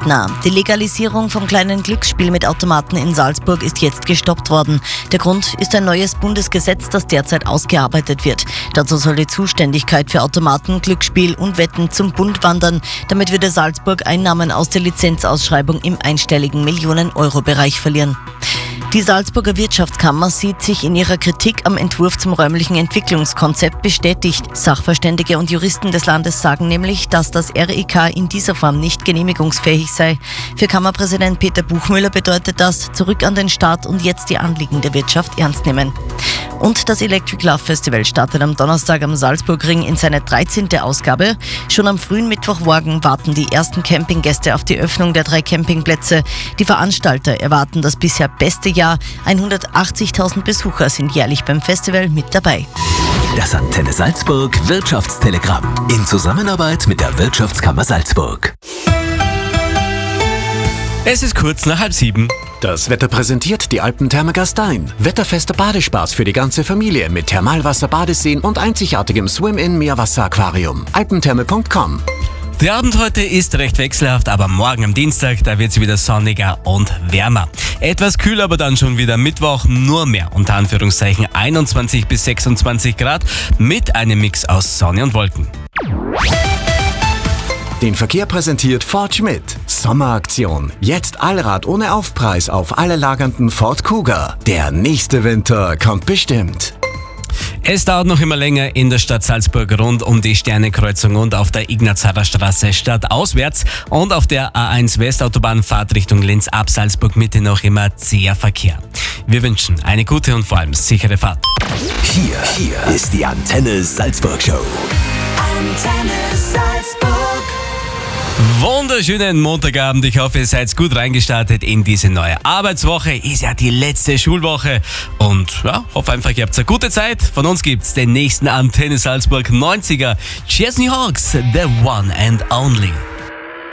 zeitnah. Die Legalisierung vom kleinen Glücksspiel mit Automaten in Salzburg ist jetzt gestoppt worden. Der Grund ist ein neues Bundesgesetz, das derzeit ausgearbeitet wird. Dazu soll die Zuständigkeit für Automaten, Glücksspiel und Wetten zum Bund wandern. Damit würde Salzburg Einnahmen aus der Lizenzausschreibung im einstelligen Millionen-Euro-Bereich verlieren. Die Salzburger Wirtschaftskammer sieht sich in ihrer Kritik am Entwurf zum räumlichen Entwicklungskonzept bestätigt. Sachverständige und Juristen des Landes sagen nämlich, dass das REK in dieser Form nicht genehmigungsfähig sei. Für Kammerpräsident Peter Buchmüller bedeutet das, zurück an den Start und jetzt die Anliegen der Wirtschaft ernst nehmen. Und das Electric Love Festival startet am Donnerstag am Salzburgring in seine 13. Ausgabe. Schon am frühen Mittwochmorgen warten die ersten Campinggäste auf die Öffnung der 3 Campingplätze. Die Veranstalter erwarten das bisher beste Jahr. 180.000 Besucher sind jährlich beim Festival mit dabei. Das Antenne Salzburg Wirtschaftstelegramm in Zusammenarbeit mit der Wirtschaftskammer Salzburg. Es ist kurz nach 6:30. Das Wetter präsentiert die Alpentherme Gastein. Wetterfester Badespaß für die ganze Familie mit Thermalwasser, Badeseen und einzigartigem Swim-In-Meerwasser-Aquarium. Alpentherme.com. Der Abend heute ist recht wechselhaft, aber morgen am Dienstag, da wird es wieder sonniger und wärmer. Etwas kühler aber dann schon wieder Mittwoch, nur mehr unter Anführungszeichen 21 bis 26 Grad mit einem Mix aus Sonne und Wolken. Den Verkehr präsentiert Ford Schmidt. Sommeraktion. Jetzt Allrad ohne Aufpreis auf alle lagernden Ford Kuga. Der nächste Winter kommt bestimmt. Es dauert noch immer länger in der Stadt Salzburg rund um die Sternekreuzung und auf der Ignaz-Harrer-Straße stadtauswärts und auf der A1 Westautobahn Richtung Linz ab Salzburg Mitte noch immer zäher Verkehr. Wir wünschen eine gute und vor allem sichere Fahrt. Hier ist die Antenne Salzburg Show. Antenne Salzburg. Wunderschönen Montagabend. Ich hoffe, ihr seid gut reingestartet in diese neue Arbeitswoche. Ist ja die letzte Schulwoche. Und ja, hoffe einfach, ihr habt eine gute Zeit. Von uns gibt's den nächsten Antenne Salzburg 90er. Cheers New Hawks, the one and only.